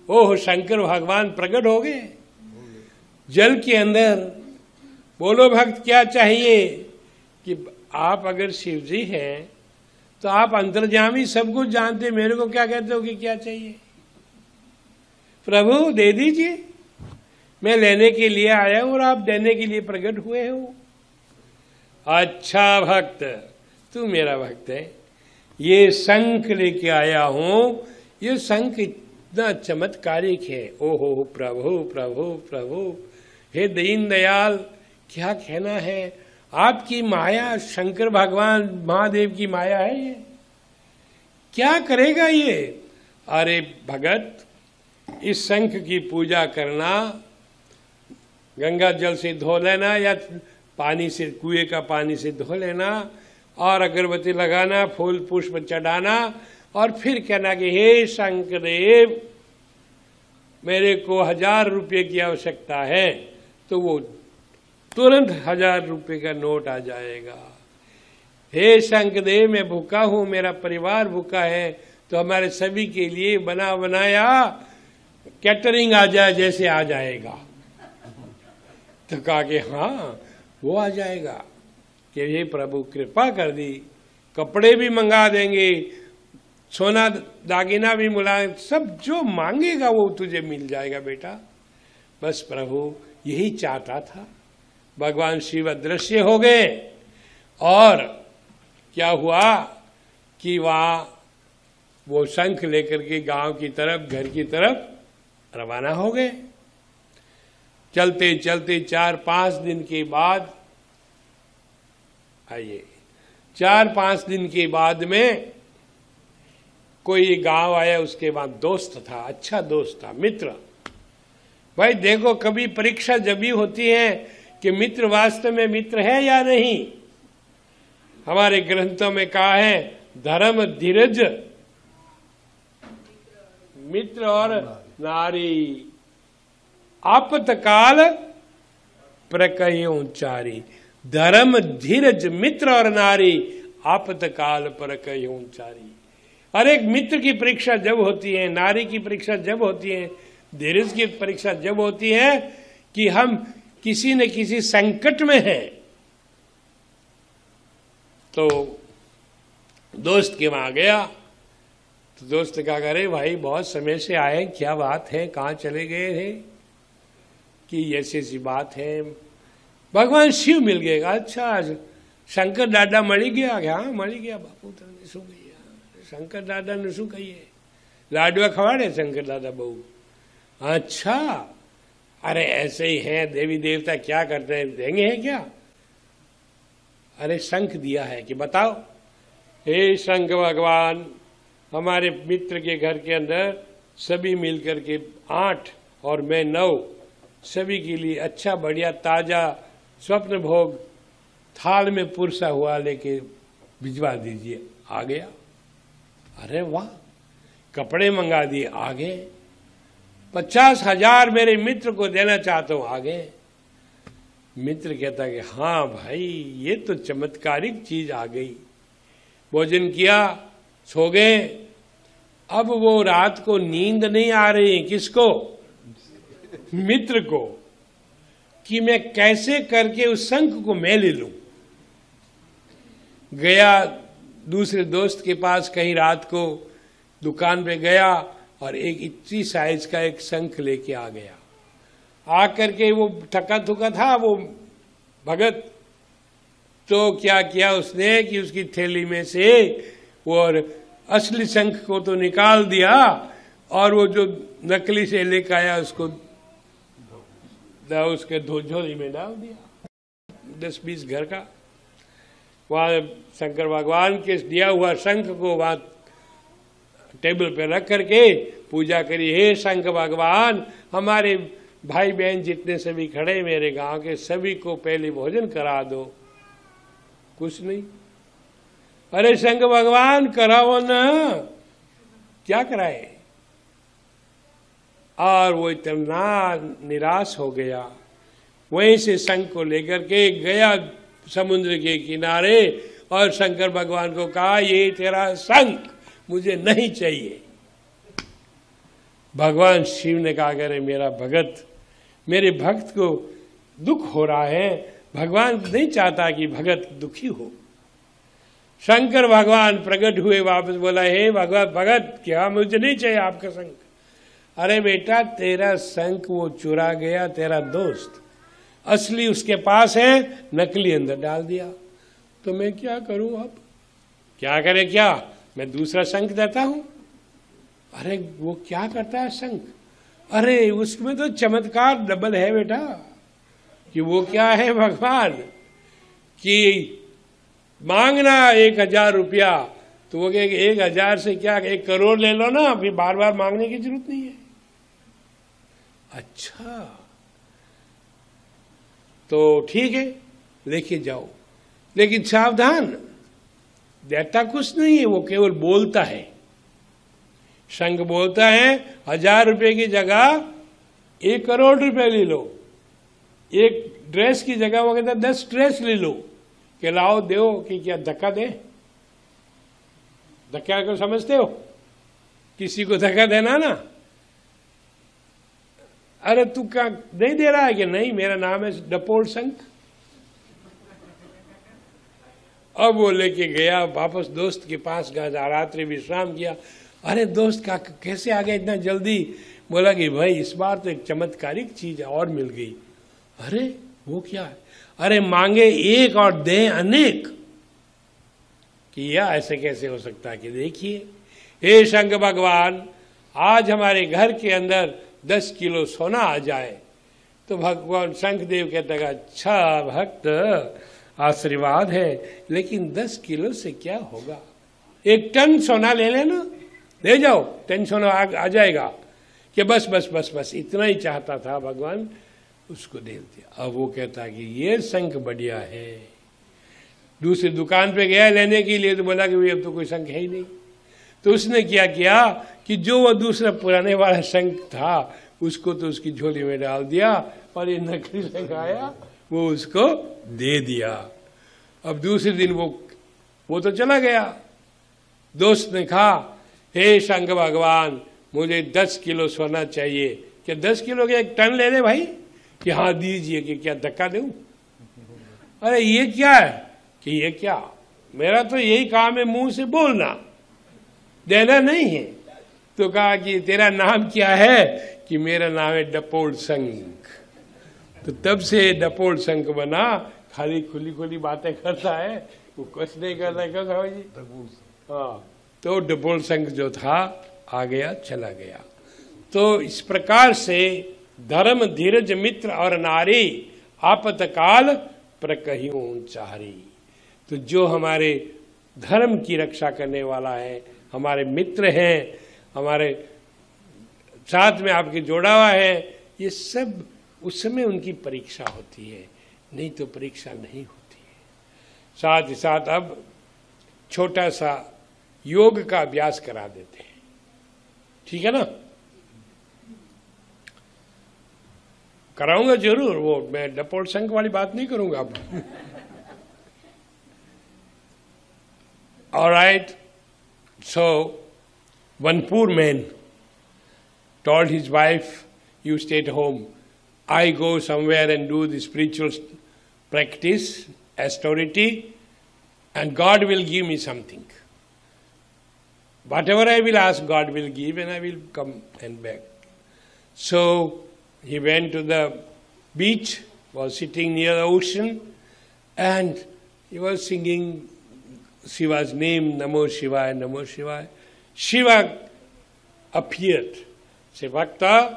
ओह शंकर भगवान प्रकट हो गए जल के अंदर। बोलो भक्त क्या चाहिए कि आप अगर शिव जी हैं तो आप अंतर्यामी सब कुछ जानते, मेरे को क्या कहते हो कि क्या चाहिए? प्रभु दे दीजिए, मैं लेने के लिए आया हूं और आप देने के लिए प्रकट हुए हो। अच्छा भक्त, तू मेरा भक्त है, ये शंख लेके आया हूं, ये शंख इतना चमत्कारिक है। ओहो प्रभु प्रभु प्रभु, हे दीन दयाल, क्या कहना है, आपकी माया, शंकर भगवान महादेव की माया है ये, क्या करेगा ये? अरे भगत, इस शंख की पूजा करना, गंगा जल से धो लेना या पानी से, कुएं का पानी से धो लेना और अगरबत्ती लगाना, फूल पुष्प चढ़ाना और फिर कहना कि हे शंकरदेव, मेरे को 1000 रुपये की आवश्यकता है, तो वो तुरंत 1000 रुपये का नोट आ जाएगा। हे शंकरदेव, मैं भूखा हूं, मेरा परिवार भूखा है, तो हमारे सभी के लिए बना बनाया कैटरिंग आ जाए जैसे आ जाएगा। तो कहा कि हाँ वो आ जाएगा कि हे प्रभु कृपा कर दी, कपड़े भी मंगा देंगे, सोना दागिना भी मिला, सब जो मांगेगा वो तुझे मिल जाएगा बेटा। बस प्रभु यही चाहता था। भगवान शिव अदृश्य हो गए और क्या हुआ कि वहां वो शंख लेकर के गांव की तरफ, घर की तरफ रवाना हो गए। चलते चलते 4-5 दिन के बाद, आइए 4-5 दिन के बाद में कोई गांव आया, उसके बाद दोस्त था, अच्छा दोस्त था, मित्र। भाई देखो, कभी परीक्षा जब भी होती है कि मित्र वास्तव में मित्र है या नहीं। हमारे ग्रंथों में कहा है धर्म धीरज मित्र और नारी, आपतकाल प्रकयोचारी। धर्म धीरज मित्र और नारी, आपतकाल प्रकयोचारी। हर एक मित्र की परीक्षा जब होती है, नारी की परीक्षा जब होती है, धीरज की परीक्षा जब होती है कि हम किसी न किसी संकट में हैं। तो दोस्त के वहां गया तो दोस्त क्या करे, भाई बहुत समय से आए, क्या बात है, कहाँ चले गए थे? कि ऐसी ऐसी बात है, भगवान शिव मिल गए। अच्छा शंकर दादा मળી ગયા? हाँ मળી ગયા बापू, तने શું કહીએ, શંકર દાદા ને શું કહીએ, લાડવા ખવાડે શંકર દાदा બહુ। अच्छा, अरे ऐसे ही हैं देवी देवता, क्या करते हैं, देंगे हैं क्या? अरे शंख दिया है कि बताओ। हे शंख भगवान, हमारे मित्र के घर के अंदर सभी मिलकर के 8 और मैं 9, सभी के लिए अच्छा बढ़िया ताजा स्वप्न भोग थाल में पुरसा हुआ लेके भिजवा दीजिए। आ गया। अरे वाह, कपड़े मंगा दिए, आ गए। 50,000 मेरे मित्र को देना चाहता हूं, आ गए। मित्र कहता कि हाँ भाई, ये तो चमत्कारिक चीज आ गई। भोजन किया, सो गए। अब वो रात को नींद नहीं आ रही, किसको? मित्र को, कि मैं कैसे करके उस शंख को मैं ले लूं। गया दूसरे दोस्त के पास, कहीं रात को दुकान पे गया और एक इतनी साइज का एक शंख लेके आ गया। आकर के वो थका थुका था वो भगत, तो क्या किया उसने कि उसकी थैली में से वो असली शंख को तो निकाल दिया और वो जो नकली से लेकर आया उसको उसके झोली में डाल दिया। 10-20 घर का वहां शंकर भगवान के दिया हुआ शंख को वहां टेबल पे रख करके पूजा करी। हे शंकर भगवान, हमारे भाई बहन जितने सभी खड़े मेरे गांव के, सभी को पहले भोजन करा दो। कुछ नहीं। अरे शंकर भगवान कराओ ना, क्या कराए? और वो इतना निराश हो गया, वहीं से शंख को लेकर के गया समुद्र के किनारे और शंकर भगवान को कहा, ये तेरा शंख मुझे नहीं चाहिए। भगवान शिव ने कहा, अरे मेरा भगत, मेरे भक्त को दुख हो रहा है, भगवान नहीं चाहता कि भगत दुखी हो। शंकर भगवान प्रकट हुए, वापस बोला, हे भगवत भगत, क्या मुझे नहीं चाहिए आपका शंख। अरे बेटा, तेरा शंख वो चुरा गया, तेरा दोस्त, असली उसके पास है, नकली अंदर डाल दिया। तो मैं क्या करूं अब? क्या करे क्या? मैं दूसरा शंख देता हूं। अरे वो क्या करता है शंख? अरे उसमें तो चमत्कार डबल है बेटा। कि वो क्या है भगवान, कि मांगना 1000 रुपया, तो वो कहे 1000 से क्या 1 करोड़ ले लो ना, फिर बार बार मांगने की जरूरत नहीं है। अच्छा, तो ठीक है, लेके जाओ, लेकिन सावधान, देता कुछ नहीं है, वो केवल बोलता है। शंख बोलता है 1000 रुपये की जगह 1 करोड़ रुपए ले लो, एक ड्रेस की जगह वो कहता 10 ड्रेस ले लो, कि लाओ दो, कि क्या धक्का दे? धक्का को समझते हो? किसी को धक्का देना ना। अरे तू क्या नहीं दे रहा है? कि नहीं, मेरा नाम है डपोल शंख। अब वो लेके गया, वापस दोस्त के पास गया, रात्रि विश्राम किया। अरे दोस्त का कैसे आ गया इतना जल्दी? बोला कि भाई इस बार तो एक चमत्कारिक चीज और मिल गई। अरे वो क्या है? अरे मांगे एक और दे अनेक। कि यह ऐसे कैसे हो सकता है? कि देखिए, हे शंकर भगवान, आज हमारे घर के अंदर 10 किलो सोना आ जाए। तो भगवान शंखदेव कहते हैं, अच्छा भक्त, आशीर्वाद है, लेकिन 10 किलो से क्या होगा? 1 टन सोना ले लेना, ले जाओ, 1 टन सोना आ जाएगा। कि बस बस बस बस इतना ही चाहता था भगवान, उसको दे दिया। अब वो कहता कि ये शंख बढ़िया है। दूसरी दुकान पे गया लेने के लिए, तो बोला कि अब तो कोई शंख है ही नहीं। तो उसने क्या किया कि जो वो दूसरा पुराने वाला शंख था, उसको तो उसकी झोली में डाल दिया, और ये नकली शंख आया, वो उसको दे दिया। अब दूसरे दिन वो तो चला गया। दोस्त ने कहा, हे शंकर भगवान, मुझे 10 किलो सोना चाहिए। क्या 10 किलो के 1 टन ले ले भाई? कि हाँ दीजिए। कि क्या धक्का दूं? अरे ये क्या है? कि ये क्या, मेरा तो यही काम है मुंह से बोलना, देना नहीं है। तो कहा कि तेरा नाम क्या है? कि मेरा नाम है डपोल शंख। तो तब से डपोल शंख बना, खाली खुली खुली बातें करता है, वो कुछ नहीं करता। क्या था जी? हाँ, तो डपोल शंख जो था आ गया, चला गया। तो इस प्रकार से धर्म धीरज मित्र और नारी, आपतकाल प्रकहियों चारी। तो जो हमारे धर्म की रक्षा करने वाला है, हमारे मित्र हैं, हमारे साथ में आपके जोड़ा हुआ है, ये सब उस समय उनकी परीक्षा होती है, नहीं तो परीक्षा नहीं होती है। साथ ही साथ अब छोटा सा योग का अभ्यास करा देते हैं, ठीक है ना? कराऊंगा जरूर, वो मैं डपोल शंख वाली बात नहीं करूंगा अब। Alright, so one poor man told his wife, you stay at home, I go somewhere and do the spiritual practice, austerity, and God will give me something. Whatever I will ask, God will give, and I will come and back. So he went to the beach, was sitting near the ocean, and he was singing Shiva's name, Namo Shivaya, Namo Shivaya. Shiva appeared. Say, Bhakta,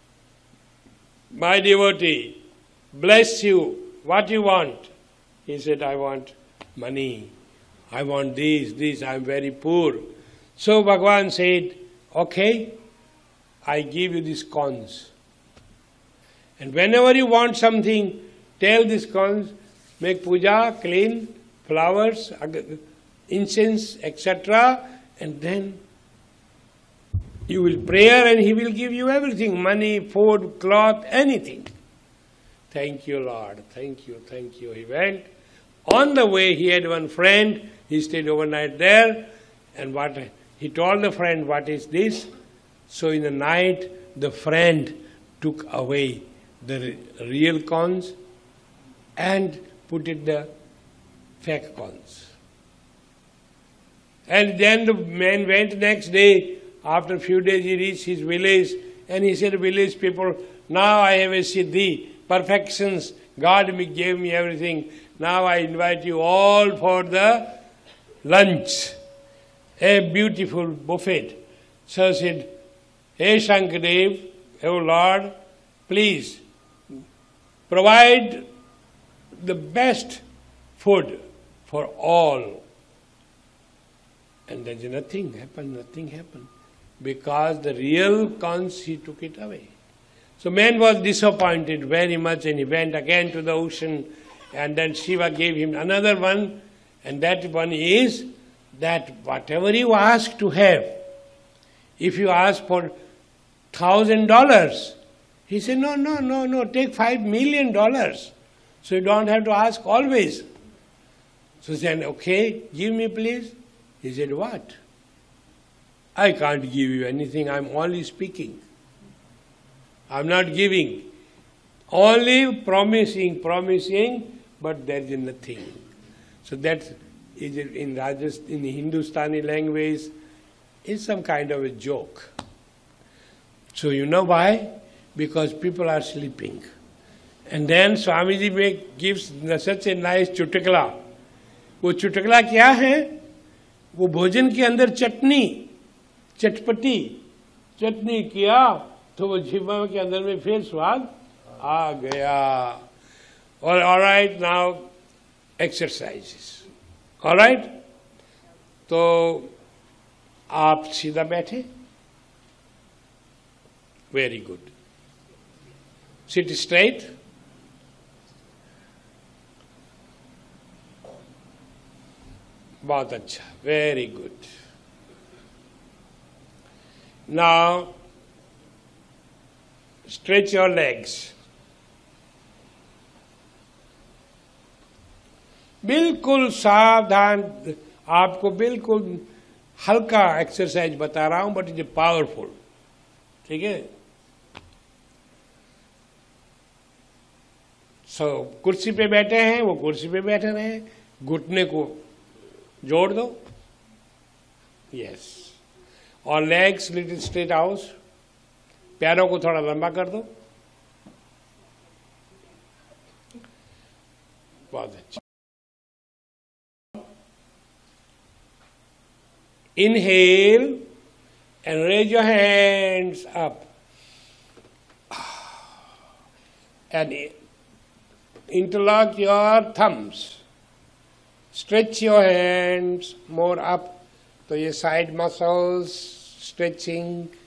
my devotee, bless you. What you want? He said, I want money. I want this, I am very poor. So Bhagavan said, okay, I give you these coins. And whenever you want something, tell these coins, make puja, clean, flowers, incense, etc. And then you will pray and he will give you everything, money, food, cloth, anything. Thank you, Lord. Thank you, thank you. He went. On the way, he had one friend. He stayed overnight there. And he told the friend, what is this? So in the night, the friend took away the real corns and put it the fake corns. And then the man went next day. After a few days he reached his village and he said, village people, now I have a siddhi, perfections. God gave me everything. Now I invite you all for the lunch. A beautiful buffet. So said, Hey Shankadev, O Lord, please provide the best food for all. And then nothing happened. Because the real cons, he took it away. So man was disappointed very much and he went again to the ocean and then Shiva gave him another one, and that one is that whatever you ask to have, if you ask for $1,000, he said, no, take $5 million. So you don't have to ask always. So he said, okay, give me please. He said, what? I can't give you anything, I'm only speaking. I'm not giving. Only promising, but there is nothing. So that is in Hindustani language, is some kind of a joke. So you know why? Because people are sleeping. And then Swamiji gives such a nice chutakla. वो चुटकला क्या है? वो भोजन के अंदर चटनी किया तो वो जीवा के अंदर में फिर स्वाद आ गया. All right, now exercises. All right? तो आप सीधा बैठे. Very good. Sit straight. बहुत अच्छा. Very good. Now, stretch your legs. बिल्कुल सावधान, आपको बिल्कुल हल्का एक्सरसाइज बता रहा हूं, बट इट इज पावरफुल. ठीक है? सो कुर्सी पे बैठे हैं, वो कुर्सी पे बैठे रहे, घुटने को जोड़ दो. यस. और लेग्स लिटिल स्ट्रेट आउट. पैरों को थोड़ा लंबा कर दो. बहुत अच्छा. Inhale and raise your hands up. And interlock your thumbs. Stretch your hands more up. So your side muscles stretching.